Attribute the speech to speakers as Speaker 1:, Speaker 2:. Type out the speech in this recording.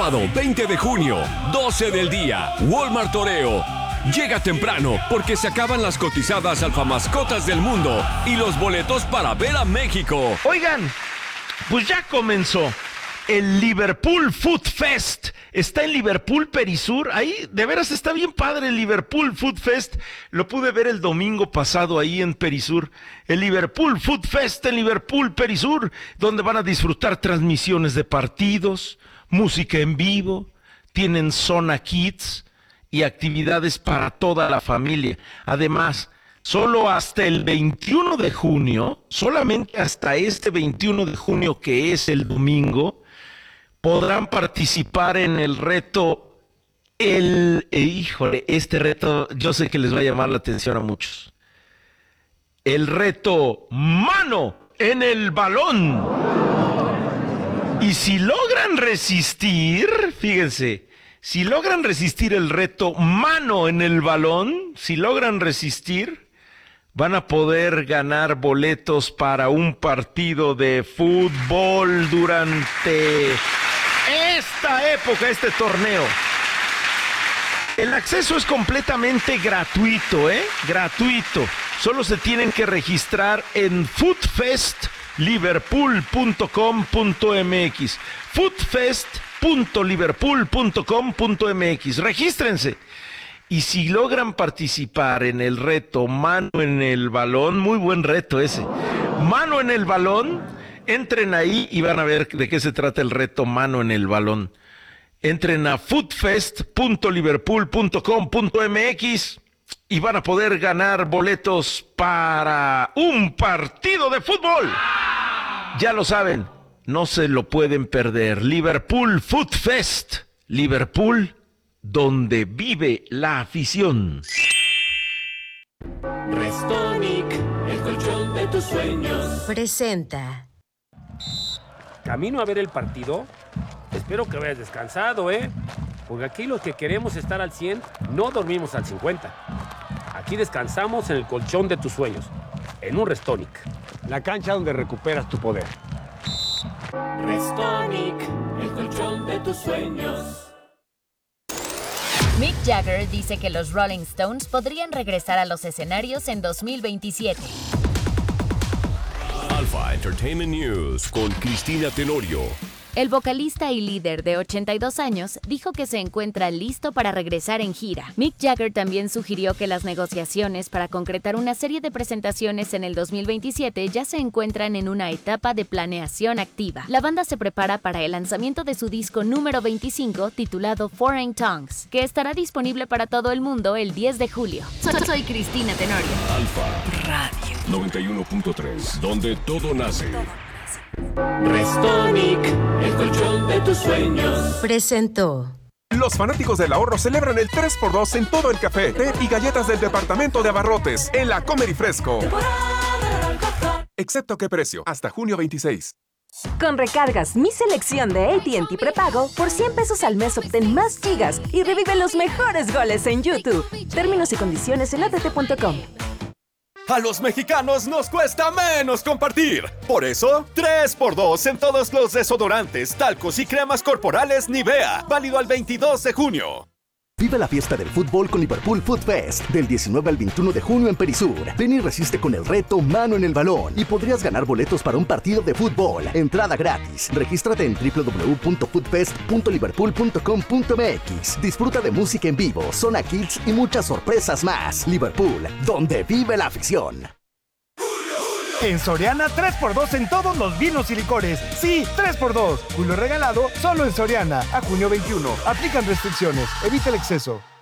Speaker 1: Sábado 20 de junio, 12 del día, Walmart Toreo. Llega temprano porque se acaban las cotizadas alfamascotas del mundo y los boletos para ver a México.
Speaker 2: Oigan, pues ya comenzó el Liverpool Food Fest. Está en Liverpool, Perisur. Ahí, de veras, está bien padre el Liverpool Food Fest. Lo pude ver el domingo pasado ahí en Perisur. El Liverpool Food Fest en Liverpool, Perisur, donde van a disfrutar transmisiones de partidos, música en vivo, tienen zona kids y actividades para toda la familia. Además, solo hasta el 21 de junio, solamente hasta este 21 de junio, que es el domingo, podrán participar en el reto, este reto yo sé que les va a llamar la atención a muchos. El reto Mano en el Balón. Y si logran resistir, fíjense, si logran resistir el reto Mano en el Balón, si logran resistir, van a poder ganar boletos para un partido de fútbol durante esta época, este torneo. El acceso es completamente gratuito, gratuito. Solo se tienen que registrar en foodfestliverpool.com.mx. foodfest.liverpool.com.mx. Regístrense. Y si logran participar en el reto Mano en el Balón, muy buen reto ese, Mano en el Balón, entren ahí y van a ver de qué se trata el reto Mano en el Balón. Entren a foodfest.liverpool.com.mx y van a poder ganar boletos para un partido de fútbol. Ya lo saben, no se lo pueden perder. Liverpool Food Fest. Liverpool, donde vive la afición.
Speaker 3: Restonic, el colchón de tus sueños.
Speaker 4: Presenta.
Speaker 5: ¿Camino a ver el partido? Espero que hayas descansado, porque aquí los que queremos estar al 100 no dormimos al 50. Aquí descansamos en el colchón de tus sueños, en un Restonic.
Speaker 6: La cancha donde recuperas tu poder.
Speaker 3: Restonic, el colchón de tus sueños.
Speaker 4: Mick Jagger dice que los Rolling Stones podrían regresar a los escenarios en 2027.
Speaker 1: Alpha Entertainment News con Cristina Tenorio.
Speaker 4: El vocalista y líder de 82 años dijo que se encuentra listo para regresar en gira. Mick Jagger también sugirió que las negociaciones para concretar una serie de presentaciones en el 2027 ya se encuentran en una etapa de planeación activa. La banda se prepara para el lanzamiento de su disco número 25 titulado Foreign Tongues, que estará disponible para todo el mundo el 10 de julio. Soy Cristina Tenorio.
Speaker 1: Alpha Radio 91.3, donde todo nace.
Speaker 3: Restonic, el colchón de tus sueños.
Speaker 4: Presentó.
Speaker 7: Los fanáticos del ahorro celebran el 3x2 en todo el café, té y galletas del departamento de abarrotes en la Comer y Fresco. Excepto qué precio, hasta junio 26.
Speaker 8: Con recargas Mi Selección de AT&T Prepago, por 100 pesos al mes obtén más gigas y revive los mejores goles en YouTube. Términos y condiciones en att.com.
Speaker 9: A los mexicanos nos cuesta menos compartir. Por eso, 3x2 en todos los desodorantes, talcos y cremas corporales Nivea. Válido al 22 de junio.
Speaker 10: Vive la fiesta del fútbol con Liverpool Food Fest, del 19 al 21 de junio en Perisur. Ven y resiste con el reto Mano en el Balón y podrías ganar boletos para un partido de fútbol. Entrada gratis. Regístrate en www.foodfest.liverpool.com.mx. Disfruta de música en vivo, zona kids y muchas sorpresas más. Liverpool, donde vive la afición.
Speaker 11: En Soriana, 3x2 en todos los vinos y licores. Sí, 3x2. Julio regalado solo en Soriana. A junio 21. Aplican restricciones. Evita el exceso.